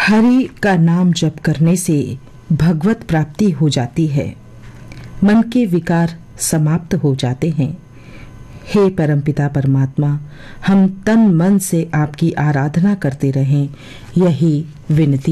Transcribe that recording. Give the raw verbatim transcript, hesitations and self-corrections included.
हरि का नाम जप करने से भगवत प्राप्ति हो जाती है, मन के विकार समाप्त हो जाते हैं। हे परमपिता परमात्मा, हम तन मन से आपकी आराधना करते रहें, यही विनती